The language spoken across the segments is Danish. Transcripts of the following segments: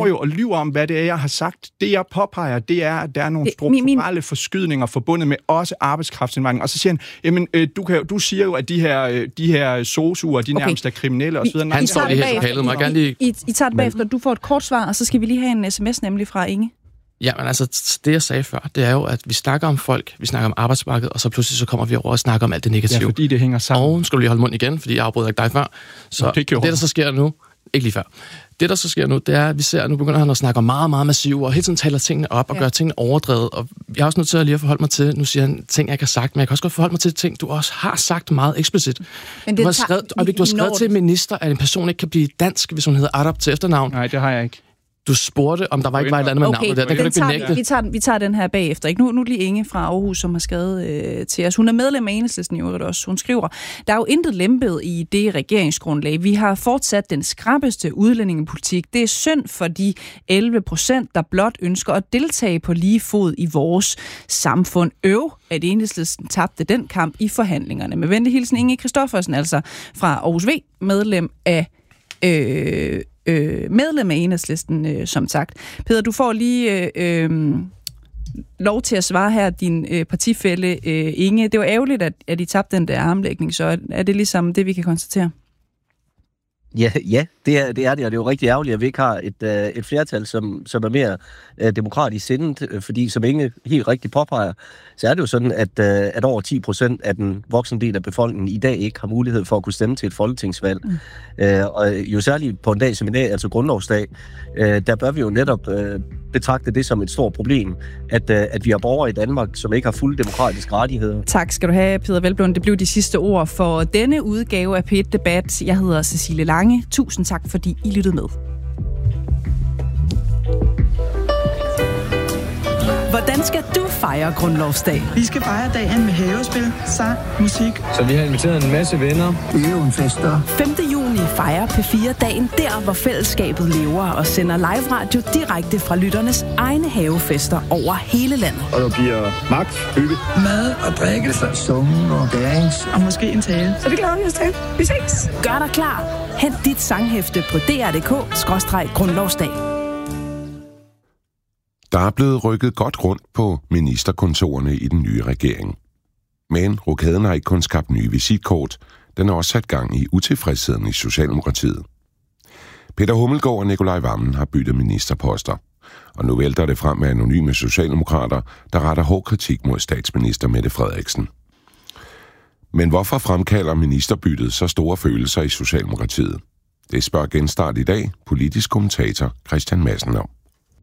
står jo og lyver om, hvad det er, jeg har sagt. Det, jeg påpeger, det er, at der er nogle strukturelle forskydninger forbundet med også arbejdskraftsindvandring. Og så siger han, jamen, du siger jo, at de her sosuer, de nærmest er kriminelle osv. Han står lige her i lokalet. I tager det bagefter, du får et kort svar, og så skal vi lige have en sms nemlig fra Inge. Ja, men altså, det jeg sagde før, det er jo, at vi snakker om folk, vi snakker om arbejdsmarkedet, og så pludselig så kommer vi over og snakker om alt det negative. Ja, fordi det hænger sammen. Og skal du lige holde mund igen, fordi jeg afbryder ikke dig før. Så det der så sker nu, ikke lige før. Det, der så sker nu, det er, at vi ser, at nu begynder han at snakke meget, meget massivt, og hele tiden taler tingene op og gør tingene overdrevet. Og jeg er også nødt til at lige at forholde mig til, nu siger han ting, jeg ikke har sagt, men jeg kan også godt forholde mig til ting, du også har sagt meget eksplicit. Men du har skrevet til en minister, at en person ikke kan blive dansk, hvis hun hedder Arab til efternavn. Nej, det har jeg ikke. Du spurgte, om der var ikke var et eller andet med navnet der. Den kan du ikke benægte. Vi tager den her bagefter. Ikke? Nu lige Inge fra Aarhus, som har skrevet til os. Hun er medlem af Enhedslisten i øvrigt også. Hun skriver, der er jo intet lempet i det regeringsgrundlag. Vi har fortsat den skrappeste udlændingepolitik. Det er synd for de 11%, der blot ønsker at deltage på lige fod i vores samfund. At Enhedslisten tabte den kamp i forhandlingerne. Med venlig hilsen Inge Christoffersen, altså fra Aarhus V, medlem af Enhedslisten, som sagt. Peder, du får lige lov til at svare her, din partifælle Inge. Det var ærgerligt, at I tabte den der armlægning, så er det ligesom det, vi kan konstatere? Ja, det er det, og det er jo rigtig ærgerligt, at vi ikke har et flertal, som er mere demokratisk sindet, fordi som Inge helt rigtigt påpeger, så er det jo sådan, at over 10% af den voksne del af befolkningen i dag ikke har mulighed for at kunne stemme til et folketingsvalg. Og jo særligt på en dag som i dag, altså grundlovsdag, der bør vi jo netop betragte det som et stort problem, at vi har borgere i Danmark, som ikke har fulde demokratiske rettigheder. Tak skal du have, Peder Hvelplund. Det blev de sidste ord for denne udgave af P1 Debat. Jeg hedder Cecilie Lange. Tusind tak, fordi I lyttede med. Hvordan skal du fejre grundlovsdag? Vi skal fejre dagen med havespil, sang, musik. Så vi har inviteret en masse venner. Øvnfester. 5. juni fejrer P4 dagen der, hvor fællesskabet lever og sender live radio direkte fra lytternes egne havefester over hele landet. Og der bliver magt, hygge, mad og drikkelse, sungen og dance. Og måske en tale. Så det glæder vi os til. Vi ses. Gør dig klar. Hent dit sanghæfte på dr.dk/grundlovsdag. Der er blevet rykket godt rundt på ministerkontorerne i den nye regering. Men rokaden har ikke kun skabt nye visitkort, den har også sat gang i utilfredsheden i Socialdemokratiet. Peter Hummelgaard og Nicolai Wammen har byttet ministerposter, og nu vælter det frem med anonyme socialdemokrater, der retter hård kritik mod statsminister Mette Frederiksen. Men hvorfor fremkalder ministerbyttet så store følelser i Socialdemokratiet? Det spørger Genstart i dag politisk kommentator Christian Madsen om.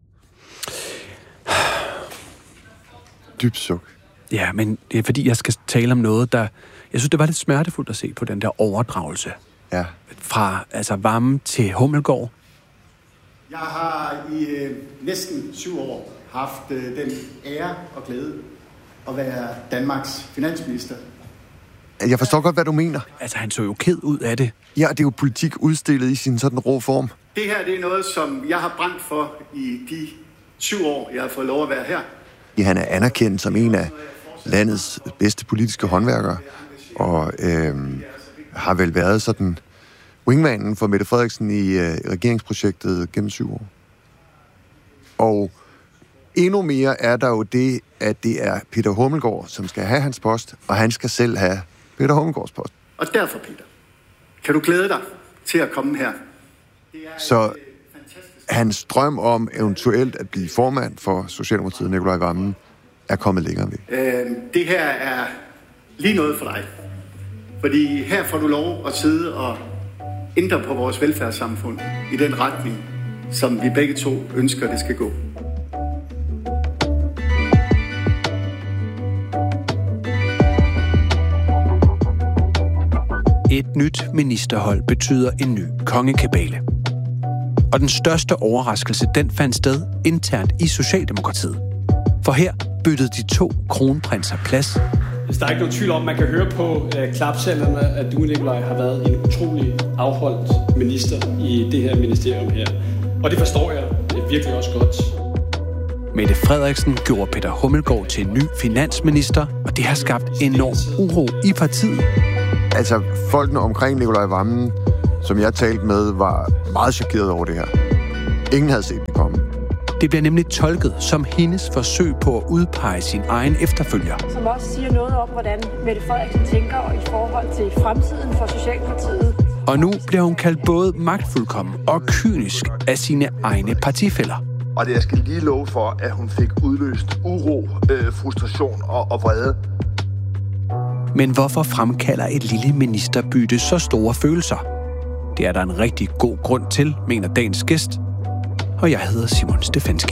Dybt suk. Ja, men det er fordi, jeg skal tale om noget, der... Jeg synes, det var lidt smertefuldt at se på den der overdragelse. Ja. Fra Wammen til Hummelgaard. Jeg har i næsten 7 år haft den ære og glæde at være Danmarks finansminister. Jeg forstår godt, hvad du mener. Altså, han så jo ked ud af det. Ja, det er jo politik udstillet i sin sådan rå form. Det her, det er noget, som jeg har brændt for i de 7 år, jeg har fået lov at være her. Han er anerkendt som en af landets bedste politiske håndværkere, og har vel været sådan wingmanen for Mette Frederiksen i regeringsprojektet gennem 7 år. Og endnu mere er der jo det, at det er Peter Hummelgaard, som skal have hans post, og han skal selv have Peter Hummelgaards post. Og derfor, Peter, kan du glæde dig til at komme her. Så hans drøm om eventuelt at blive formand for Socialdemokratiet, Nicolai Wammen, er kommet længere væk. Det her er lige noget for dig. Fordi her får du lov at sidde og ændre på vores velfærdssamfund i den retning, som vi begge to ønsker, det skal gå. Et nyt ministerhold betyder en ny kongekabale. Og den største overraskelse, den fandt sted internt i Socialdemokratiet. For her byttede de 2 kronprinser plads. Der er ikke nogen tvivl om, man kan høre på klapsalerne, at du, Nicolai, har været en utrolig afholdt minister i det her ministerium her. Og det forstår jeg virkelig også godt. Mette Frederiksen gjorde Peter Hummelgaard til en ny finansminister, og det har skabt enorm uro i partiet. Altså, folkene omkring Nicolai Wammen, som jeg talte med, var meget chokeret over det her. Ingen havde set det. magtfuldkommen. Det bliver nemlig tolket som hendes forsøg på at udpege sin egen efterfølger. Som også siger noget om, hvordan Mette Frederiksen tænker i forhold til fremtiden for Socialdemokratiet. Og nu bliver hun kaldt både magtfuldkommen og kynisk af sine egne partifæller. Og det jeg skal lige love for, at hun fik udløst uro, frustration og vrede. Men hvorfor fremkalder et lille ministerbytte så store følelser? Det er der en rigtig god grund til, mener dagens gæst. Og jeg hedder Simon Stefanski.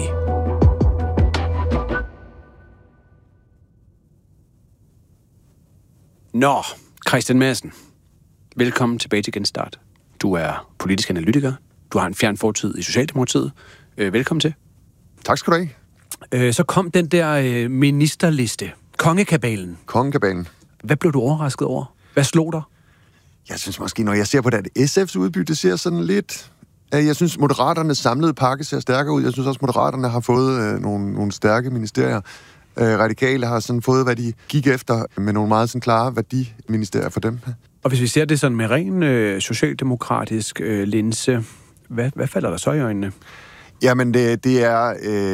Nå, Christian Madsen. Velkommen tilbage til Genstart. Du er politisk analytiker. Du har en fjern fortid i Socialdemokratiet. Velkommen til. Tak skal du have. Så kom den der ministerliste. Kongekabalen. Kongekabalen. Hvad blev du overrasket over? Hvad slog dig? Jeg synes måske, når jeg ser på det, at SF's udbytte ser sådan lidt... Jeg synes, Moderaternes samlede pakke ser stærkere ud. Jeg synes også, Moderaterne har fået nogle stærke ministerier. Radikale har sådan fået, hvad de gik efter, med nogle meget sådan klare værdiministerier for dem. Og hvis vi ser det sådan med ren socialdemokratisk linse, hvad falder der så i øjnene? Jamen, det er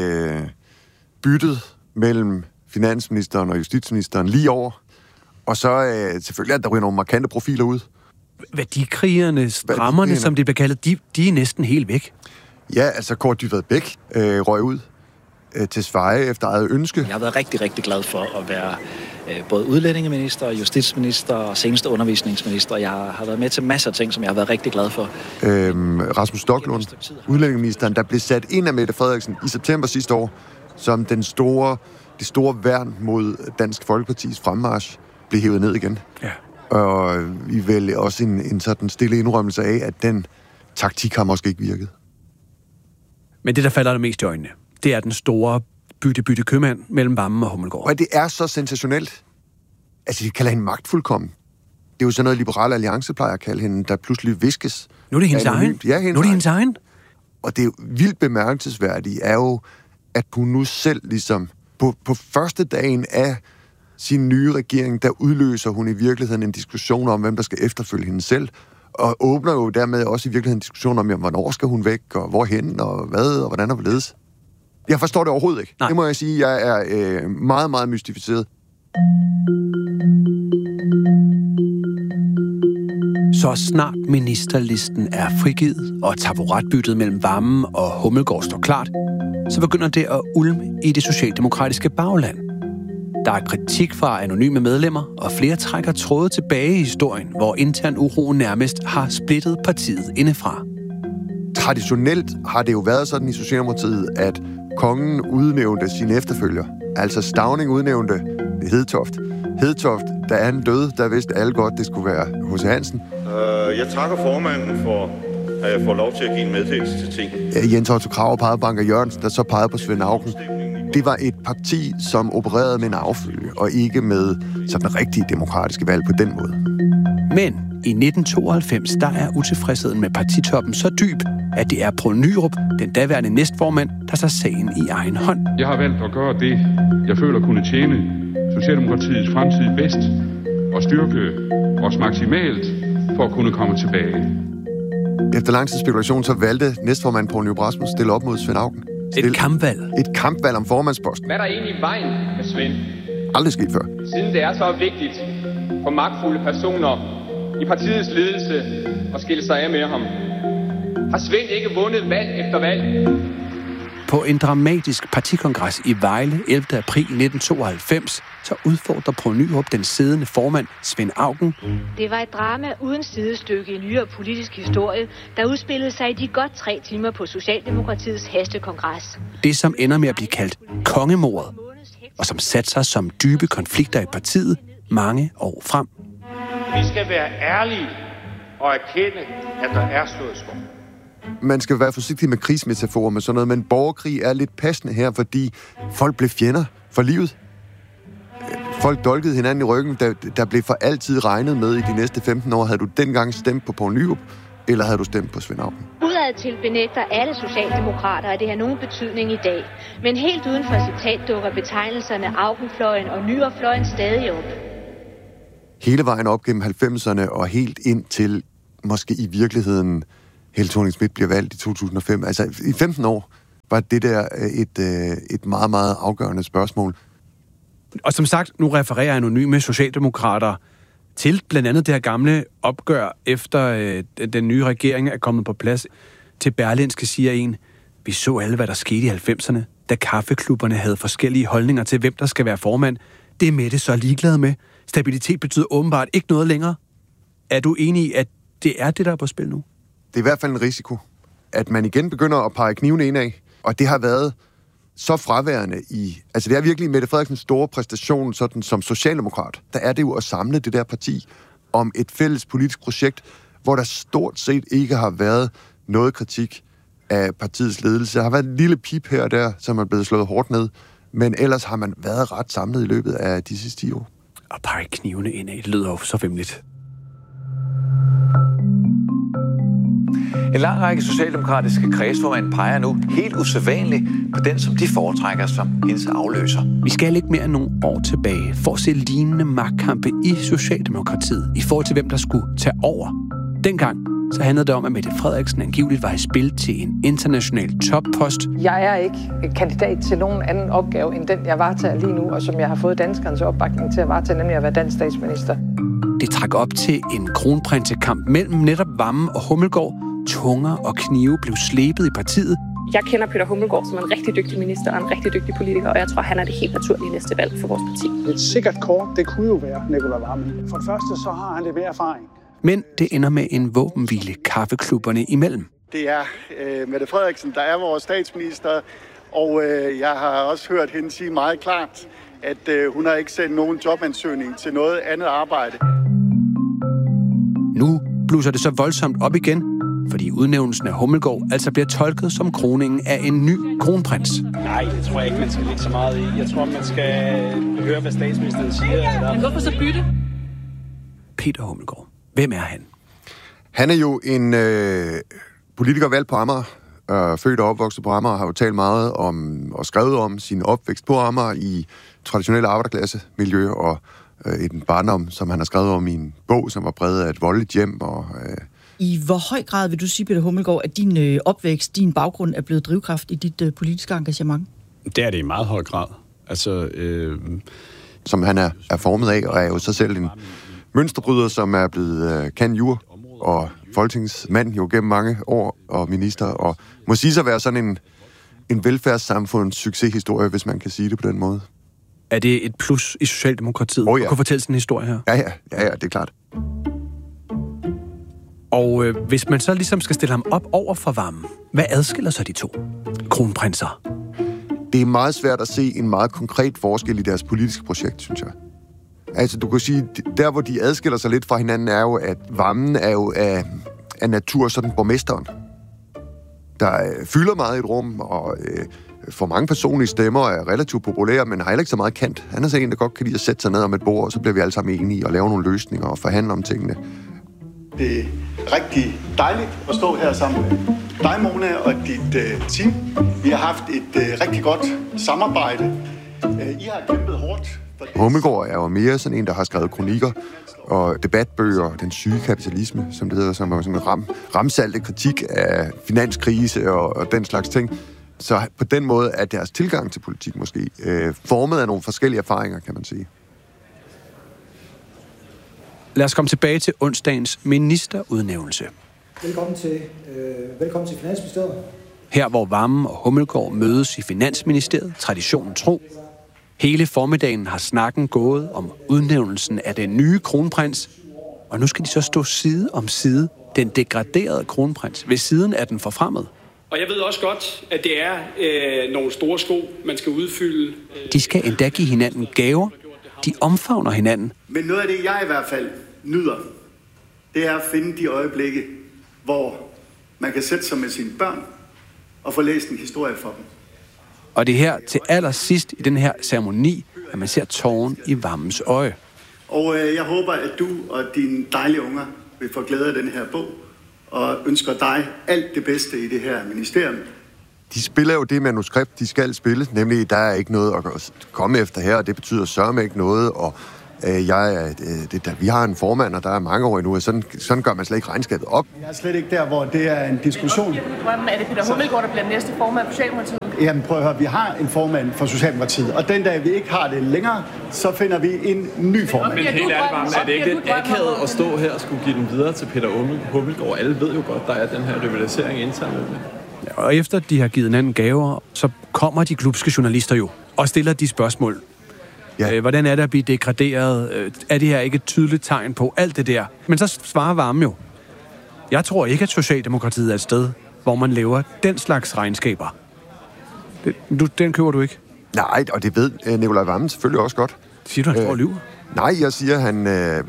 byttet mellem finansministeren og justitsministeren lige over. Og så selvfølgelig, at der ryger nogle markante profiler ud. Værdikrigerne, strammerne, som det bliver kaldet, de er næsten helt væk. Ja, altså Kåre Dybvad Bech røg ud til Sverige efter eget ønske. Jeg har været rigtig, rigtig glad for at være både udlændingeminister, justitsminister og seneste undervisningsminister. Jeg har været med til masser af ting, som jeg har været rigtig glad for. Rasmus Stoklund, udlændingeministeren, der blev sat ind af Mette Frederiksen i september sidste år, som det store værn mod Dansk Folkepartis fremmarch, blev hævet ned igen. Ja. Og vi vil også en sådan stille indrømmelse af, at den taktik har måske ikke virket. Men det, der falder der mest i øjnene, det er den store bytte købmand mellem Vammen og Hummelgaard. Og det er så sensationelt. Altså, de kalder hende magtfuldkommen. Det er jo sådan noget, Liberal Alliance plejer at kalde hende, der pludselig viskes. Nu er det hendes egen? Ja, nu er det hendes egen? Og det er jo vildt bemærkelsesværdigt, er jo, at hun nu selv ligesom på første dagen af sin nye regering, der udløser hun i virkeligheden en diskussion om, hvem der skal efterfølge hende selv, og åbner jo dermed også i virkeligheden en diskussion om, jamen, hvornår skal hun væk, og hvorhen, og hvad, og hvordan og hvorledes. Jeg forstår det overhovedet ikke. Nej. Det må jeg sige, jeg er meget, meget mystificeret. Så snart ministerlisten er frigivet, og taburetbyttet mellem Vammen og Hummelgaard står klart, så begynder det at ulme i det socialdemokratiske bagland. Der er kritik fra anonyme medlemmer, og flere trækker tråde tilbage i historien, hvor intern uro nærmest har splittet partiet indefra. Traditionelt har det jo været sådan i Socialdemokratiet, at kongen udnævnte sine efterfølger. Altså Stauning udnævnte Hedtoft. Hedtoft, da han døde, der vidste alle godt, det skulle være H.C. Hansen. Jeg takker formanden for, at jeg får lov til at give en meddelelse til ting. Jens Otto Krag pegede på Anker Jørgensen, der så pegede på Svend Auken. Det var et parti, som opererede med en affølge, og ikke med sådan rigtige demokratiske valg på den måde. Men i 1992, der er utilfredsheden med partitoppen så dyb, at det er Poul Nyrup, den daværende næstformand, der tager sagen i egen hånd. Jeg har valgt at gøre det, jeg føler kunne tjene Socialdemokratiets fremtid bedst, og styrke os maksimalt for at kunne komme tilbage. Efter lang tid spekulation, så valgte næstformand Poul Nyrup Rasmussen stille op mod Svend Auken. Et kampvalg. Et kampvalg om formandsposten. Hvad er der egentlig i vejen med Svend? Aldrig sket før. Siden det er så vigtigt for magtfulde personer i partiets ledelse at skille sig af med ham, har Svend ikke vundet valg efter valg. På en dramatisk partikongres i Vejle 11. april 1992, så udfordrer Poul Nyrup den siddende formand Svend Auken. Det var et drama uden sidestykke i nyere politisk historie, der udspillede sig i de godt 3 timer på Socialdemokratiets hastekongres. Det, som ender med at blive kaldt kongemordet, og som satte sig som dybe konflikter i partiet mange år frem. Vi skal være ærlige og erkende, at der er slået skov. Man skal være forsigtig med krigsmetaforer med sådan noget, men borgerkrig er lidt passende her, fordi folk blev fjender for livet. Folk dolkede hinanden i ryggen, der blev for altid regnet med i de næste 15 år. Havde du dengang stemt på Poul Nyrup, eller havde du stemt på Svend Auken? Udadtil benægter alle socialdemokrater, at det har nogen betydning i dag. Men helt uden for citat dukker betegnelserne Aukenfløjen og Nyrupfløjen stadig op. Hele vejen op gennem 90'erne og helt ind til måske i virkeligheden Helle Thorning-Schmidt bliver valgt i 2005. Altså i 15 år var det der et meget, meget afgørende spørgsmål. Og som sagt, nu refererer anonyme socialdemokrater til blandt andet det her gamle opgør, efter den nye regering er kommet på plads. Til Berlingske siger en, vi så alle, hvad der skete i 90'erne, da kaffeklubberne havde forskellige holdninger til, hvem der skal være formand. Det er Mette så ligeglad med. Stabilitet betyder åbenbart ikke noget længere. Er du enig i, at det er det, der er på spil nu? Det er i hvert fald en risiko, at man igen begynder at pege kniven indad, og det har været så fraværende i... Altså det er virkelig Mette Frederiksens store præstation sådan som socialdemokrat. Der er det jo at samle det der parti om et fælles politisk projekt, hvor der stort set ikke har været noget kritik af partiets ledelse. Der har været en lille pip her og der, som er blevet slået hårdt ned, men ellers har man været ret samlet i løbet af de sidste 10 år. Og pege knivene indad lyder jo så vemmeligt. En lang række socialdemokratiske kredsformænd peger nu helt usædvanligt på den, som de foretrækker som hendes afløser. Vi skal ikke mere end nogle år tilbage for at se lignende magtkampe i Socialdemokratiet i forhold til, hvem der skulle tage over. Dengang så handlede det om, at Mette Frederiksen angiveligt var i spil til en international toppost. Jeg er ikke kandidat til nogen anden opgave, end den, jeg varetager lige nu, og som jeg har fået danskernes opbakning til at varetage, nemlig at være dansk statsminister. Det trak op til en kronprinsekamp mellem netop Wammen og Hummelgaard. Tunger og knive blev slebet i partiet. Jeg kender Peter Hummelgaard som en rigtig dygtig minister og en rigtig dygtig politiker, og jeg tror, han er det helt naturlige næste valg for vores parti. Et sikkert kort, det kunne jo være Nicolai Wammen. For det første, så har han lidt mere erfaring. Men det ender med en våbenhvile kaffeklubberne imellem. Det er Mette Frederiksen, der er vores statsminister, og jeg har også hørt hende sige meget klart, at hun har ikke sendt nogen jobansøgning til noget andet arbejde. Nu blusser det så voldsomt op igen, fordi udnævnelsen af Hummelgaard altså bliver tolket som kroningen af en ny kronprins. Nej, det tror jeg ikke, man skal lægge så meget i. Jeg tror, man skal høre, hvad statsministeren siger. Men hvorfor så bytte? Peter Hummelgaard. Hvem er han? Han er jo en politiker valgt på Amager, født og opvokset på Amager, har jo talt meget om og skrevet om sin opvækst på Amager i traditionelle arbejderklassemiljø og en barndom, som han har skrevet om i en bog, som var præget af et voldeligt hjem. I hvor høj grad vil du sige, Peter Hummelgaard, at din opvækst, din baggrund er blevet drivkraft i dit politiske engagement? Det er det i meget høj grad. Altså, som han er formet af, og er jo så selv en mønsterbryder, som er blevet kan-jur og folketingsmand jo gennem mange år og minister, og må sige sig at være sådan en velfærdssamfunds succeshistorie, hvis man kan sige det på den måde. Er det et plus i Socialdemokratiet? Ja. Du kan fortælle sådan en historie her. Ja, det er klart. Og hvis man så ligesom skal stille ham op over for Wammen, hvad adskiller så de to kronprinser? Det er meget svært at se en meget konkret forskel i deres politiske projekt, synes jeg. Altså, du kan sige, der hvor de adskiller sig lidt fra hinanden, er jo, at Wammen er jo af natur sådan borgmesteren, der fylder meget i et rum, og får mange personlige stemmer, er relativt populær, men har heller ikke så meget kant. Han er så en, der godt kan lide at sætte sig ned om et bord, og så bliver vi alle sammen enige og lave nogle løsninger og forhandle om tingene. Det er rigtig dejligt at stå her sammen med dig, Mona, og dit team. Vi har haft et rigtig godt samarbejde. I har kæmpet hårdt. Hummelgaard er jo mere sådan en, der har skrevet kronikker og debatbøger, den syge kapitalisme, som det hedder, som er sådan en ramsalte kritik af finanskrise og den slags ting. Så på den måde er deres tilgang til politik måske formet af nogle forskellige erfaringer, kan man sige. Lad os komme tilbage til onsdagens ministerudnævnelse. Velkommen til Finansministeriet. Her hvor Wammen og Hummelgaard mødes i Finansministeriet, traditionen tro. Hele formiddagen har snakken gået om udnævnelsen af den nye kronprins, og nu skal de så stå side om side, den degraderede kronprins, ved siden af den forfremmede. Og jeg ved også godt, at det er nogle store sko, man skal udfylde. De skal endda give hinanden gaver. De omfavner hinanden. Men noget af det, jeg i hvert fald nyder, det er at finde de øjeblikke, hvor man kan sætte sig med sine børn og få læst en historie for dem. Og det er her til allersidst i den her ceremoni, at man ser tåren i Wammens øje. Og jeg håber, at du og dine dejlige unger vil få glæde af den her bog, og ønsker dig alt det bedste i det her ministerium. De spiller jo det manuskript, de skal spille, nemlig der er ikke noget at komme efter her, og det betyder sørme ikke noget, og Vi har en formand, og der er mange år endnu, og sådan gør man slet ikke regnskabet op. Jeg er slet ikke der, hvor det er en diskussion. Er det Peter Hummelgaard, der bliver næste formand for Socialdemokratiet? Jamen prøv at høre, vi har en formand for Socialdemokratiet, og den dag vi ikke har det længere, så finder vi en ny formand. Men helt ærligt, er det ikke lidt akavet at stå her og skulle give den videre til Peter Hummelgaard? Alle ved jo godt, der er den her rivalisering internt. Og efter de har givet hinanden gaver, så kommer de glubske journalister jo og stiller de spørgsmål. Ja. Hvordan er det at blive degraderet? Er det her ikke et tydeligt tegn på alt det der? Men så svarer Wammen jo: jeg tror ikke, at Socialdemokratiet er et sted, hvor man laver den slags regnskaber. Den køber du ikke? Nej, og det ved Nicolai Wammen selvfølgelig også godt. Siger du, han står og lyver? Nej, jeg siger, han...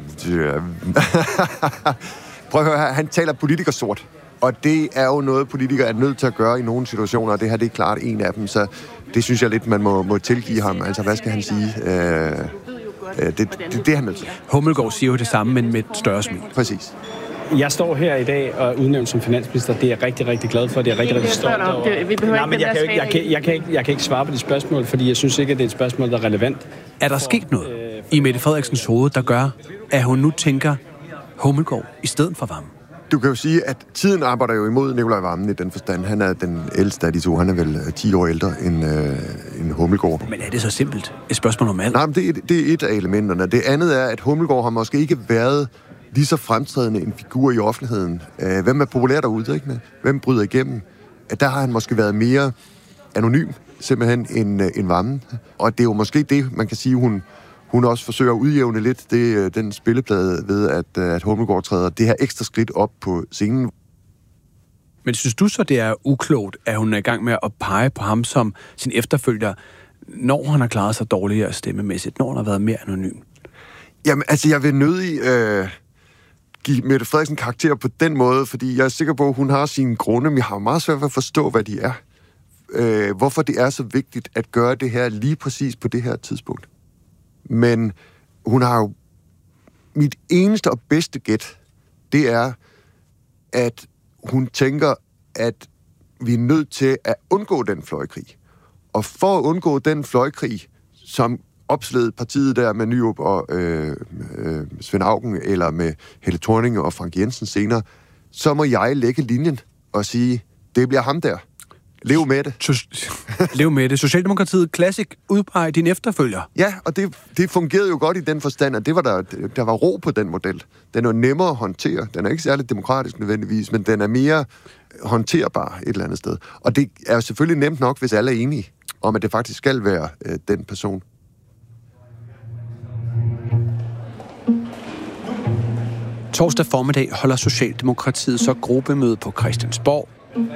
Prøv at høre her, han taler politikersort. Og det er jo noget, politikere er nødt til at gøre i nogle situationer, og det her det er klart en af dem, så det synes jeg lidt, man må tilgive ham. Altså, hvad skal han sige? Det er han nødt til. Hummelgaard siger jo det samme, men med et større smil. Præcis. Jeg står her i dag og udnævnt som finansminister. Det er jeg rigtig, rigtig glad for. Det er jeg rigtig, rigtig stolt over. Jeg kan ikke svare på de spørgsmål, fordi jeg synes ikke, at det er et spørgsmål, der er relevant. Er der sket noget i Mette Frederiksens hoved, der gør, at hun nu tænker Hummelgaard i stedet for Wammen? Du kan jo sige, at tiden arbejder jo imod Nicolai Wammen i den forstand. Han er den ældste af de to. Han er vel 10 år ældre end Hummelgaard. Men er det så simpelt? Et spørgsmål om alt? Nej, men det er et af elementerne. Det andet er, at Hummelgaard har måske ikke været lige så fremtrædende en figur i offentligheden. Hvem er populær derude, ikke? Hvem bryder igennem? Der har han måske været mere anonym, simpelthen, end Wammen. Og det er jo måske det, man kan sige, hun også forsøger at udjævne lidt den spilleplade ved, at Hummelgaard træder det her ekstra skridt op på scenen. Men synes du så, det er uklogt, at hun er i gang med at pege på ham som sin efterfølger, når han har klaret sig dårligere stemmemæssigt, når han har været mere anonym? Jamen, altså, jeg vil nødig give Mette Frederiksen karakter på den måde, fordi jeg er sikker på, at hun har sine grunde, men jeg har meget svært ved at forstå, hvad de er. Hvorfor det er så vigtigt at gøre det her lige præcis på det her tidspunkt. Men hun har jo... Mit eneste og bedste gæt, det er, at hun tænker, at vi er nødt til at undgå den fløjkrig. Og for at undgå den fløjkrig, som opsled partiet der med Nyrup og Svend Auken, eller med Helle Thorning og Frank Jensen senere, så må jeg lægge linjen og sige, det bliver ham der. Lev med det. Lev med det. Socialdemokratiet Classic udpeger din efterfølger. Ja, og det fungerede jo godt i den forstand, at det var der var ro på den model. Den er nemmere at håndtere. Den er ikke særlig demokratisk nødvendigvis, men den er mere håndterbar et eller andet sted. Og det er selvfølgelig nemt nok, hvis alle er enige om, at det faktisk skal være den person. Torsdag formiddag holder Socialdemokratiet så gruppemøde på Christiansborg.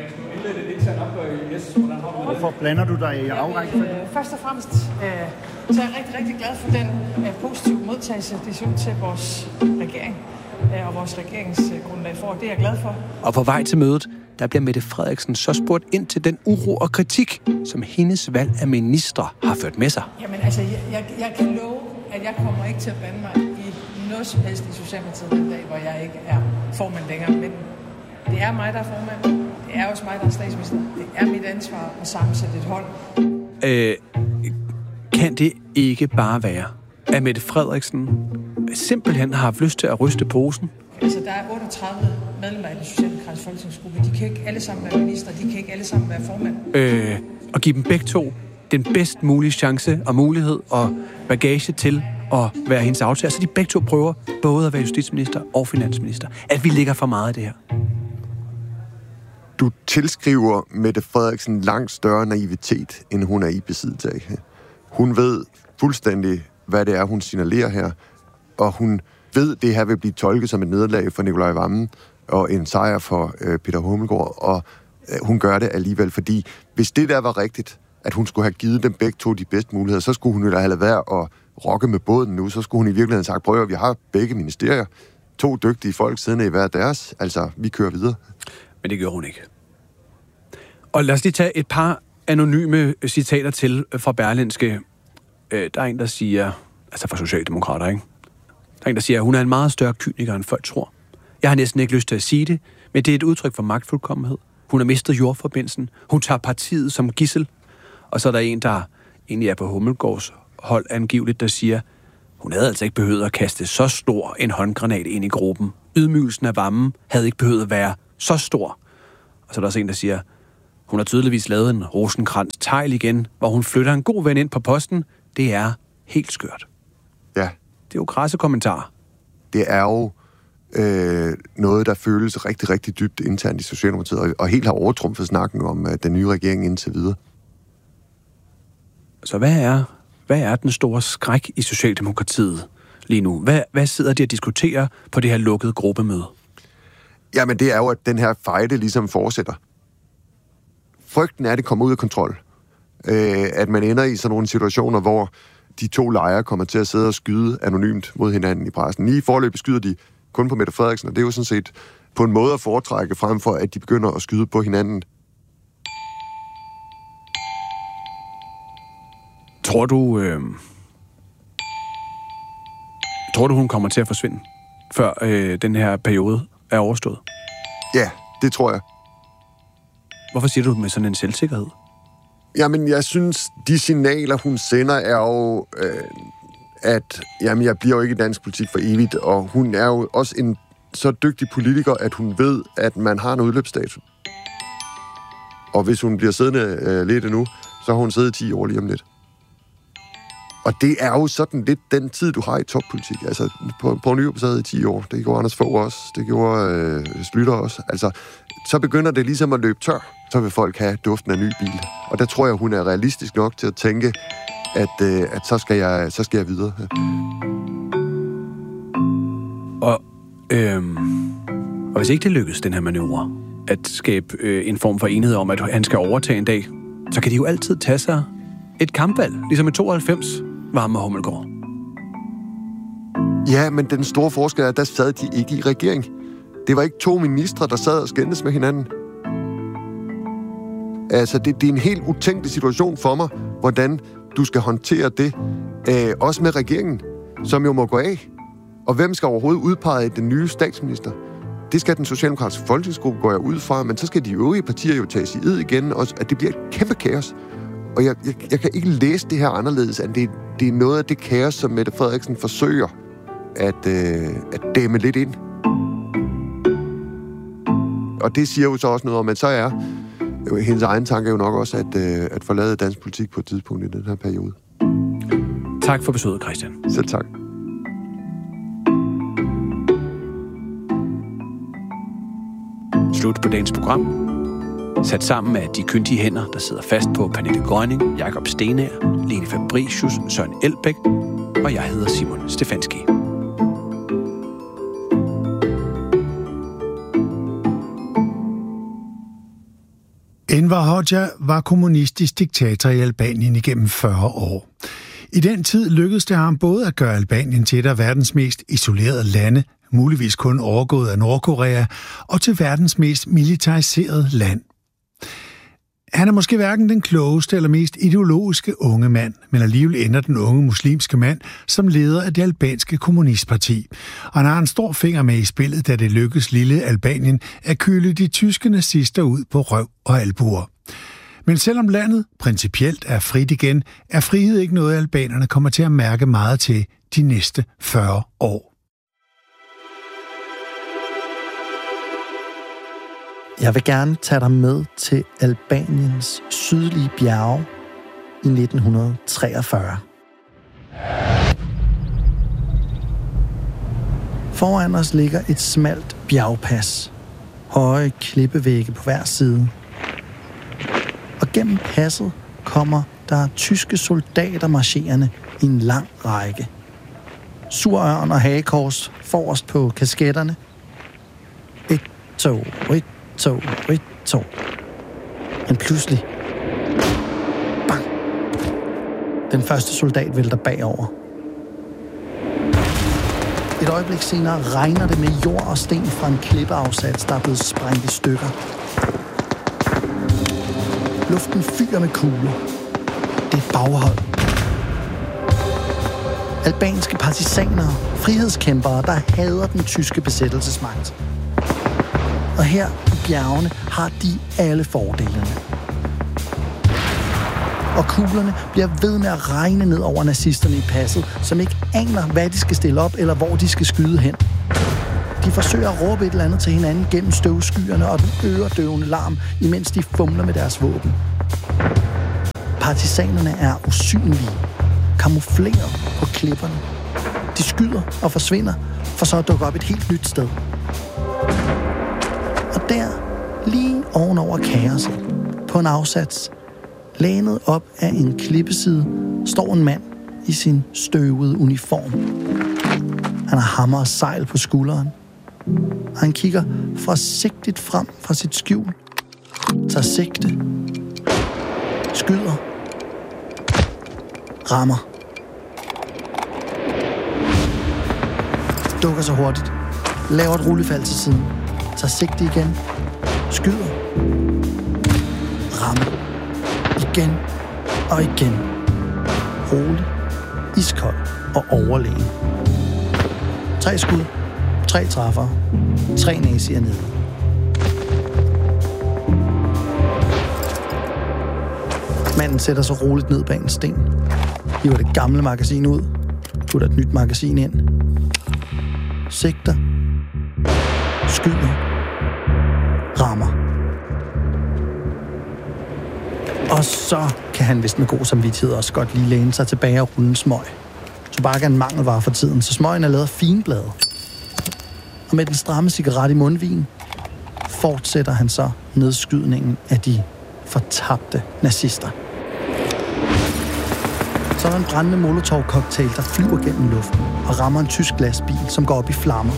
Hvorfor blander du dig i afrækkefølgen? Først og fremmest så er jeg rigtig, rigtig glad for den positive modtagelse, det ser ud til vores regering og vores regeringsgrundlag for. Det er jeg glad for. Og på vej til mødet, der bliver Mette Frederiksen så spurgt ind til den uro og kritik, som hendes valg af ministre har ført med sig. Jamen altså, jeg kan love, at jeg kommer ikke til at blande mig i noget som helst i Socialdemokratiet den dag, hvor jeg ikke er formand længere. Men det er mig, der er formand. Det er også mig, der er statsminister. Det er mit ansvar at sammensætte et hold. Kan det ikke bare være, at Mette Frederiksen simpelthen har haft lyst til at ryste posen? Altså, der er 38 medlemmer i den socialdemokratiske folketingsgruppe. De kan ikke alle sammen være minister. De kan ikke alle sammen være formand. Og give dem begge to den bedst mulige chance og mulighed og bagage til at være hendes aftager. Så de begge to prøver både at være justitsminister og finansminister. At vi ligger for meget i det her. Du tilskriver Mette Frederiksen langt større naivitet, end hun er i besiddelse af. Hun ved fuldstændig, hvad det er, hun signalerer her, og hun ved, at det her vil blive tolket som et nederlag for Nicolai Wammen og en sejr for Peter Hummelgaard, og hun gør det alligevel, fordi hvis det der var rigtigt, at hun skulle have givet dem begge to de bedste muligheder, så skulle hun jo da have været at rokke med båden nu, så skulle hun i virkeligheden sagt, prøv at vi har begge ministerier, 2 dygtige folk siddende i hver deres, altså vi kører videre. Men det gjorde hun ikke. Og lad os lige tage et par anonyme citater til fra Berlingske. Der er en, der siger, altså fra Socialdemokrater, ikke? Der er en, der siger, at hun er en meget større kyniker, end folk tror. Jeg har næsten ikke lyst til at sige det, men det er et udtryk for magtfuldkommenhed. Hun har mistet jordforbindelsen. Hun tager partiet som gidsel. Og så er der en, der egentlig er på Hummelgaards hold angiveligt, der siger, Hun havde altså ikke behøvet at kaste så stor en håndgranat ind i gruppen. Ydmygelsen af Wammen havde ikke behøvet at være så stor. Og så er der også en, der siger, hun har tydeligvis lavet en Rosenkrantz-tegl igen, hvor hun flytter en god ven ind på posten. Det er helt skørt. Ja. Det er jo krasse kommentarer. Det er jo noget, der føles rigtig, rigtig dybt internt i Socialdemokratiet, og helt har overtrumfet snakken om den nye regering indtil videre. Så hvad er den store skræk i Socialdemokratiet lige nu? Hvad sidder de og diskuterer på det her lukkede gruppemøde? Jamen, det er jo, at den her fejde ligesom fortsætter. Frygten er, at det kommer ud af kontrol. At man ender i sådan nogle situationer, hvor de to lejre kommer til at sidde og skyde anonymt mod hinanden i pressen. Lige i forløbet skyder de kun på Mette Frederiksen, og det er jo sådan set på en måde at foretrække, frem for at de begynder at skyde på hinanden. Tror du, hun kommer til at forsvinde, før den her periode er overstået? Ja, det tror jeg. Hvorfor siger du med sådan en selvsikkerhed? Jamen, jeg synes, de signaler, hun sender, er jo, at jeg bliver jo ikke i dansk politik for evigt, og hun er jo også en så dygtig politiker, at hun ved, at man har en udløbsdato. Og hvis hun bliver siddende lidt endnu, så har hun siddet 10 år lige om lidt. Og det er jo sådan lidt den tid, du har i toppolitik. Altså, på Nyrup sad i 10 år. Det gjorde Anders Fogh også. Det gjorde Slytter også. Altså, så begynder det ligesom at løbe tør. Så vil folk have duften af ny bil. Og der tror jeg, hun er realistisk nok til at tænke, at så skal jeg videre. Ja. Og hvis ikke det lykkes, den her manøvre, at skabe en form for enighed om, at han skal overtage en dag, så kan de jo altid tage sig et kampvalg, ligesom i 92 var med Hummelgaard. Ja, men den store forskel er, at der sad de ikke i regering. Det var ikke 2 ministre, der sad og skændes med hinanden. Altså, det er en helt utænkelig situation for mig, hvordan du skal håndtere det. Også med regeringen, som jo må gå af. Og hvem skal overhovedet udpege den nye statsminister? Det skal den socialdemokratiske folketingsgruppe, går jeg ud fra, men så skal de øvrige partier jo tages i ed igen, og at det bliver et kæmpe kaos. Og jeg kan ikke læse det her anderledes, end det er noget af det kaos, som Mette Frederiksen forsøger at dæmme lidt ind. Og det siger jo så også noget om, at så er hendes egen tanke jo nok også at forlade dansk politik på et tidspunkt i den her periode. Tak for besøget, Christian. Selv tak. Slut på dagens program. Sat sammen af de kyndige hænder, der sidder fast på Pernille Grønning, Jakob Stenager, Lene Fabricius, Søren Elbæk, og jeg hedder Simon Stefanski. Enver Hoxha var kommunistisk diktator i Albanien igennem 40 år. I den tid lykkedes det ham både at gøre Albanien til et af verdens mest isolerede lande, muligvis kun overgået af Nordkorea, og til verdens mest militariserede land. Han er måske hverken den klogeste eller mest ideologiske unge mand, men alligevel ender den unge muslimske mand som leder af det albanske kommunistparti. Og han har en stor finger med i spillet, da det lykkes lille Albanien at køle de tyske nazister ud på røv og albuer. Men selvom landet principielt er frit igen, er frihed ikke noget, albanerne kommer til at mærke meget til de næste 40 år. Jeg vil gerne tage dig med til Albaniens sydlige bjerge i 1943. Foran os ligger et smalt bjergpas. Høje klippevægge på hver side. Og gennem passet kommer der tyske soldater marcherende i en lang række. Surørn og hagekors forrest på kasketterne. Et tog, et tog. Men pludselig... Bang! Den første soldat vælter bagover. Et øjeblik senere regner det med jord og sten fra en klippeafsats, der er blevet sprængt i stykker. Luften fyrer med kugler. Det er baghold. Albanske partisaner, frihedskæmpere, der hader den tyske besættelsesmagt. Og her i bjergene har de alle fordelene. og kuglerne bliver ved med at regne ned over nazisterne i passet, som ikke aner, hvad de skal stille op, eller hvor de skal skyde hen. De forsøger at råbe et eller andet til hinanden gennem støvskyerne og den øredøvende larm, imens de fumler med deres våben. Partisanerne er usynlige, kamufleret på klipperne. De skyder og forsvinder, for så at dukke op et helt nyt sted. Og der, lige ovenover kaoset, på en afsats, lænet op af en klippeside, står en mand i sin støvede uniform. Han har hammer og sejl på skulderen. Han kigger forsigtigt frem fra sit skjul, tager sigte, skyder, rammer. Dukker sig hurtigt, laver et rullefald til siden, tager sigte igen, skyder, rammer, igen og igen. Rolig, iskold og overlegen. 3 skud, 3 træffere, 3 nazier nede. Manden sætter sig roligt ned bag en sten, hiver det gamle magasin ud, putter et nyt magasin ind, sigter, skyder, rammer. Og så kan han vist med god samvittighed også godt lige læne sig tilbage og rulle en smøg. Tobak er en mangelvare for tiden, så smøgen er lavet af finblade. Og med den stramme cigaret i mundvigen fortsætter han så nedskydningen af de fortabte nazister. Så er der en brændende molotov-cocktail, der flyver gennem luften og rammer en tysk lastbil, som går op i flammer.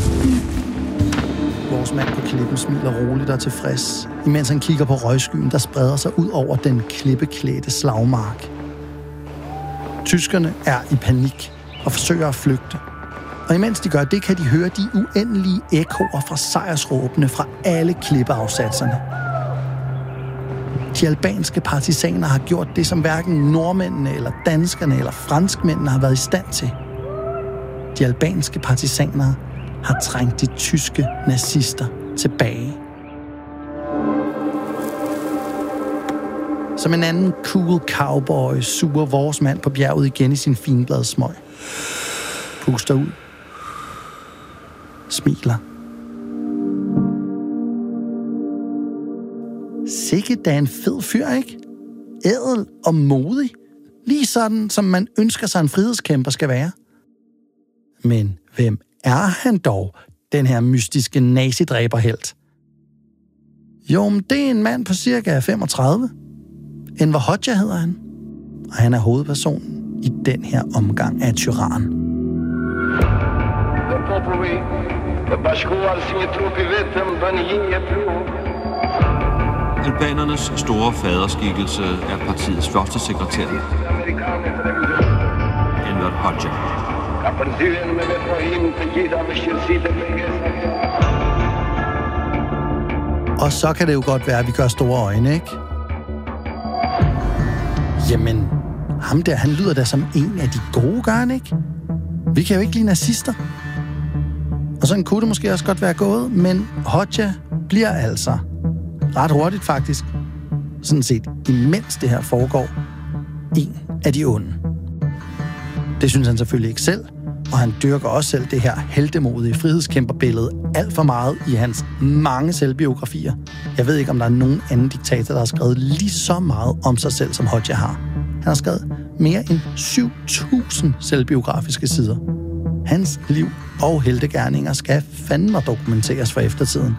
Vores mand på klippen smiler roligt og tilfreds, imens han kigger på røgskyen, der spreder sig ud over den klippeklædte slagmark. Tyskerne er i panik og forsøger at flygte. Og imens de gør det, kan de høre de uendelige ekkoer fra sejrsråbene fra alle klippeafsatserne. De albanske partisaner har gjort det, som hverken nordmændene eller danskerne eller franskmændene har været i stand til. De albanske partisaner har trængt de tyske nazister tilbage. Som en anden cool cowboy suger vores mand på bjerget igen i sin finbladsmøg. Puster ud. Smiler. Sikke da en fed fyr, ikke? Ædel og modig. Lige sådan, som man ønsker sig en frihedskæmper skal være. Men hvem er han dog, den her mystiske nazidræberhelt? Jo, men det er en mand på cirka 35. Enver Hoxha hedder han. Og han er hovedpersonen i den her omgang af Tyran. Albanernes store faderskikkelse er partiets første sekretær, Enver Hoxha. Og så kan det jo godt være, at vi gør store øjne, ikke? Jamen, ham der, han lyder da som en af de gode, gør han ikke? Vi kan jo ikke lide nazister. Og sådan kunne det måske også godt være gået, men Hoxha bliver altså ret hurtigt faktisk, sådan set imens det her foregår, en af de onde. Det synes han selvfølgelig ikke selv, og han dyrker også selv det her heltemodige frihedskæmperbillede alt for meget i hans mange selvbiografier. Jeg ved ikke, om der er nogen anden diktator, der har skrevet lige så meget om sig selv, som Hoxha har. Han har skrevet mere end 7.000 selvbiografiske sider. Hans liv og heltegerninger skal fandme dokumenteres for eftertiden.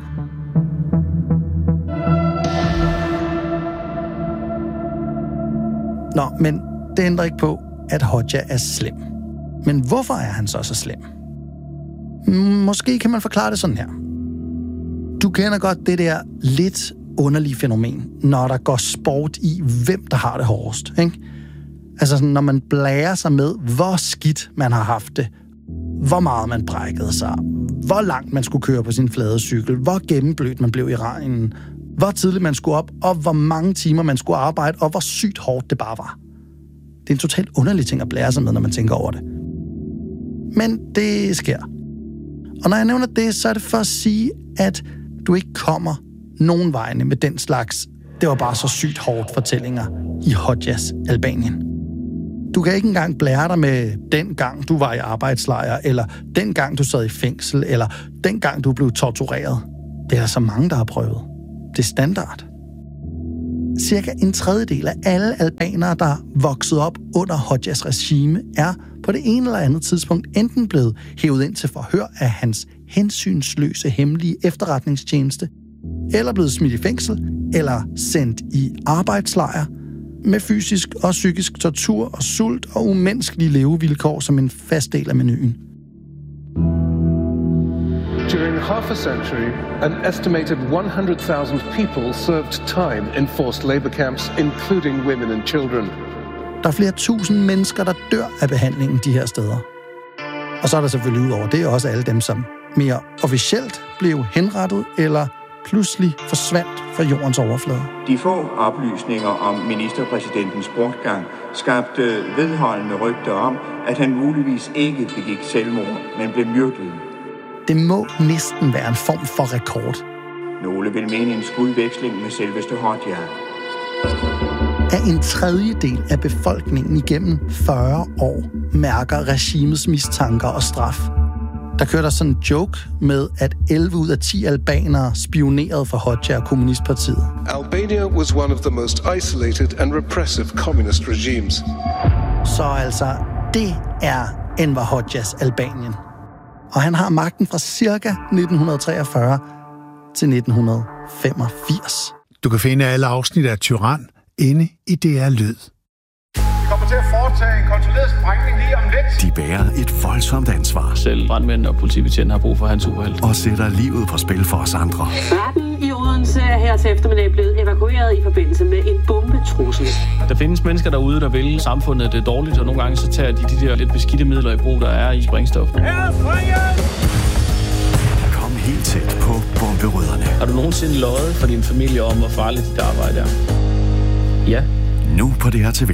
Nå, men det ændrer ikke på, at Hoxha er slem. Men hvorfor er han så slem? Måske kan man forklare det sådan her. Du kender godt det der lidt underlige fænomen, når der går sport i, hvem der har det hårdest, ikke? Altså sådan, når man blærer sig med, hvor skidt man har haft det, hvor meget man brækkede sig, hvor langt man skulle køre på sin flade cykel, hvor gennemblødt man blev i regnen, hvor tidligt man skulle op, og hvor mange timer man skulle arbejde, og hvor sygt hårdt det bare var. Det er en totalt underlig ting at blære sig med, når man tænker over det. Men det sker. Og når jeg nævner det, så er det for at sige, at du ikke kommer nogen vegne med den slags Det var bare så sygt hårdt fortællinger i Hodjas Albanien. Du kan ikke engang blære dig med den gang, du var i arbejdslejr, eller den gang, du sad i fængsel, eller den gang, du blev tortureret. Det er der så mange, der har prøvet. Det er standard. Cirka en tredjedel af alle albanere, der voksede op under Hodjas regime, er på det ene eller andet tidspunkt enten blevet hævet ind til forhør af hans hensynsløse hemmelige efterretningstjeneste, eller blevet smidt i fængsel, eller sendt i arbejdslejr med fysisk og psykisk tortur og sult og umenneskelige levevilkår som en fast del af menuen. During half a century, an estimated 100,000 people served time in forced labor camps, including women and children. Der er flere tusind mennesker, der dør af behandlingen de her steder. Og så er der selvfølgelig ud over det også alle dem, som mere officielt blev henrettet eller pludselig forsvandt fra jordens overflade. De få oplysninger om ministerpræsidentens bortgang skabte vedholdende rygter om, at han muligvis ikke begik selvmord, men blev myrdet. Det må næsten være en form for rekord. Nogle vil mene en skudveksling med selveste Hodja. At en tredjedel af befolkningen igennem 40 år mærker regimets mistanker og straf. Der kører der sådan en joke med, at 11 ud af 10 albanere spionerede for Hodja og Kommunistpartiet. Albania was one of the most isolated and repressive communist regimes. Så altså, det er Enver Hodjas Albanien. Og han har magten fra cirka 1943 til 1985. Du kan finde alle afsnit af Tyran inde i DR Lyd. Vi kommer til at foretage en kontrolleret sprængning lige om lidt. De bærer et voldsomt ansvar. Selv brandmænd og politibetjent har brug for hans uheld. Og sætter livet på spil for os andre. Retten i Odense er her til eftermiddag blevet evakueret i forbindelse med en bombetrussel. Der findes mennesker derude, der vil samfundet det dårligt, og nogle gange så tager de der lidt beskidte midler i brug, der er i sprængstof. Kom helt tæt på bomberødderne. Har du nogensinde løjet for din familie om, hvor farligt dit arbejde er? Ja. Nu på DRTV.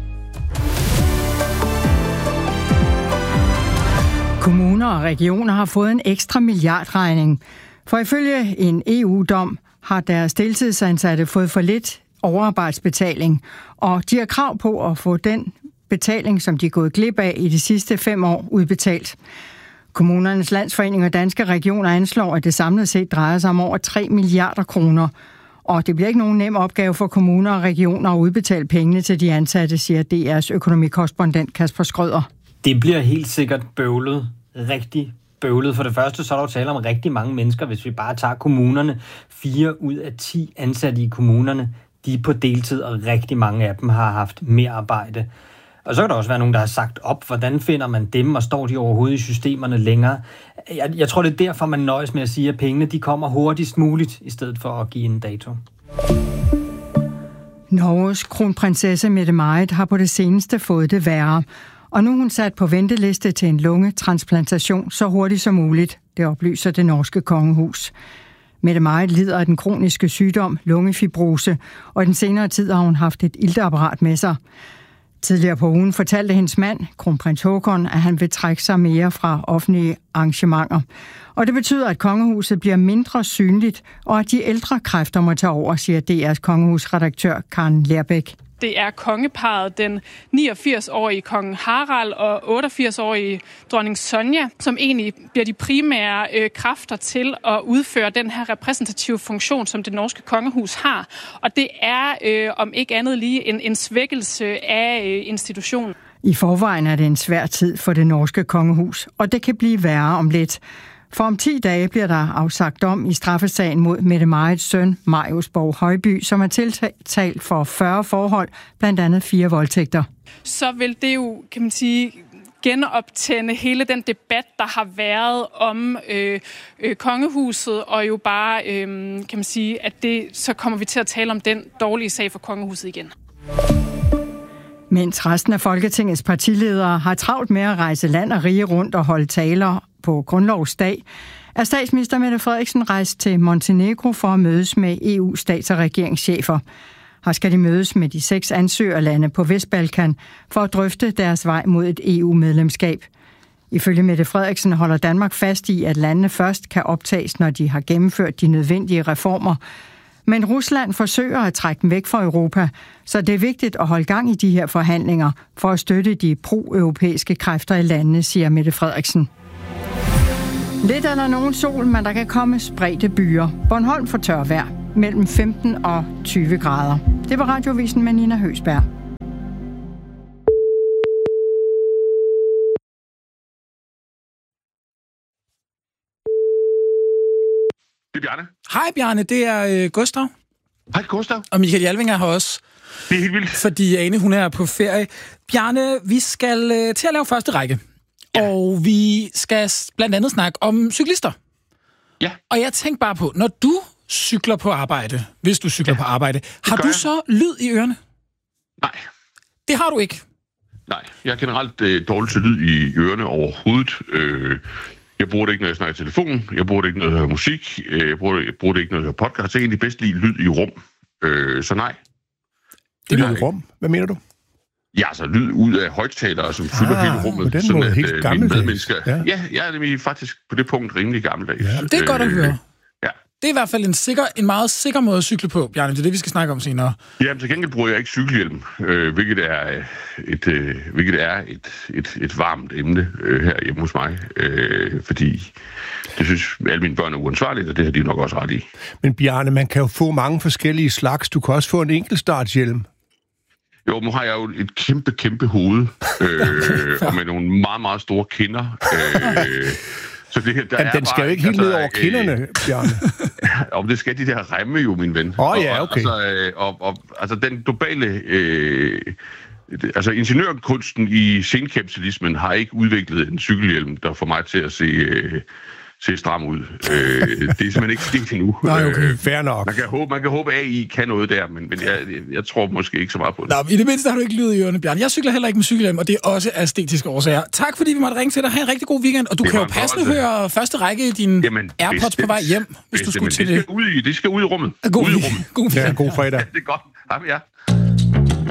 Kommuner og regioner har fået en ekstra milliardregning. For ifølge en EU-dom har deres deltidsansatte fået for lidt overarbejdsbetaling, og de har krav på at få den betaling, som de er gået glip af i de sidste 5 år, udbetalt. Kommunernes Landsforening og Danske Regioner anslår, at det samlet set drejer sig om over 3 milliarder kroner. Og det bliver ikke nogen nem opgave for kommuner og regioner at udbetale pengene til de ansatte, siger DR's økonomikorrespondent Kasper Skrøder. Det bliver helt sikkert bøvlet. Rigtig bøvlet. For det første så er der jo tale om rigtig mange mennesker, hvis vi bare tager kommunerne. 4 ud af 10 ansatte i kommunerne, de er på deltid, og rigtig mange af dem har haft mere arbejde. Og så kan der også være nogen, der har sagt op, hvordan finder man dem, og står de overhovedet i systemerne længere? Jeg tror, det er derfor, man nøjes med at sige, at pengene de kommer hurtigst muligt, i stedet for at give en dato. Norges kronprinsesse Mette-Marit har på det seneste fået det værre. Og nu er hun sat på venteliste til en lungetransplantation så hurtigt som muligt, det oplyser det norske kongehus. Mette-Marit lider af den kroniske sygdom lungefibrose, og i den senere tid har hun haft et ilteapparat med sig. Tidligere på ugen fortalte hendes mand, kronprins Håkon, at han vil trække sig mere fra offentlige arrangementer. Og det betyder, at kongehuset bliver mindre synligt, og at de ældre kræfter må tage over, siger DR's kongehusredaktør Karen Lerbæk. Det er kongeparret, den 89-årige kong Harald og 88-årige dronning Sonja, som egentlig bliver de primære kræfter til at udføre den her repræsentative funktion, som det norske kongehus har. Og det er om ikke andet lige en svækkelse af institutionen. I forvejen er det en svær tid for det norske kongehus, og det kan blive værre om lidt. For om 10 dage bliver der afsagt dom i straffesagen mod Mette-Marits søn, Marius Borg Højby, som er tiltalt for 40 forhold, blandt andet 4 voldtægter. Så vil det jo, kan man sige, genoptænde hele den debat, der har været om kongehuset, og jo bare, kan man sige, at så kommer vi til at tale om den dårlige sag for kongehuset igen. Mens resten af Folketingets partiledere har travlt med at rejse land og rige rundt og holde taler på grundlovsdag, er statsminister Mette Frederiksen rejst til Montenegro for at mødes med EU-stats- og regeringschefer. Her skal de mødes med de 6 ansøgerlande på Vestbalkan for at drøfte deres vej mod et EU-medlemskab. Ifølge Mette Frederiksen holder Danmark fast i, at landene først kan optages, når de har gennemført de nødvendige reformer. Men Rusland forsøger at trække dem væk fra Europa, så det er vigtigt at holde gang i de her forhandlinger for at støtte de pro-europæiske kræfter i landene, siger Mette Frederiksen. Lidt er der nogen sol, men der kan komme spredte byer. Bornholm får tørvejr mellem 15 og 20 grader. Det var Radioavisen med Nina Høgsberg. Det er Bjarne. Hej Bjarne, det er Gustav. Hej Gustav. Og Michael Jalving er her også. Det er helt vildt. Fordi Ane, hun er på ferie. Bjarne, vi skal til at lave første række. Ja. Og vi skal blandt andet snakke om cyklister. Ja. Og jeg tænkte bare på, når du cykler på arbejde, hvis du cykler på arbejde, har du så lyd i ørerne? Nej. Det har du ikke? Nej, jeg er generelt dårlig til lyd i ørerne overhovedet. Jeg bruger det ikke, når jeg snakker i telefon. Jeg bruger det ikke, når jeg hører musik. Jeg bruger det ikke, når jeg hører podcast. Jeg er egentlig bedst lide lyd i rum. Så nej. Det er lyd i rum? Hvad mener du? Ja, altså lyd ud af højttalere, som fylder hele rummet. På den måde helt gammeldags. Ja, jeg er nemlig faktisk på det punkt rimelig gammeldags. Ja, det er godt at høre. Ja. Det er i hvert fald en meget sikker måde at cykle på, Bjarne. Det er det, vi skal snakke om senere. Jamen, til gengæld bruger jeg ikke cykelhjelm, hvilket er et varmt emne her hjemme hos mig. Fordi det synes alle mine børn er uansvarligt, og det har de nok også ret i. Men Bjarne, man kan jo få mange forskellige slags. Du kan også få en enkeltstartshjelm. Jo, nu har jeg jo et kæmpe hoved, og med nogle meget, meget store kinder. Så det, den skal jo ikke helt ned over kinderne, Bjarne. Om det skal de der remme jo, min ven. Ja, okay. Altså den globale... ingeniørkunsten i senkapitalismen har ikke udviklet en cykelhjelm, der får mig til at se stram ud. Det er simpelthen ikke sket endnu. Nej, okay, fair nok. Man kan håbe, at AI kan noget der, men jeg tror måske ikke så meget på det. Nå, i det mindste har du ikke lyd i ørerne, Bjarne. Jeg cykler heller ikke med cykelhjelm, og det er også af æstetiske årsager. Tak, fordi vi måtte ringe til dig. Ha' en rigtig god weekend, og du kan jo passende høre første række i dine AirPods på vej hjem, hvis du skulle til det. Det skal ud i rummet. God weekend. God fredag. Det er godt. Jamen, ja.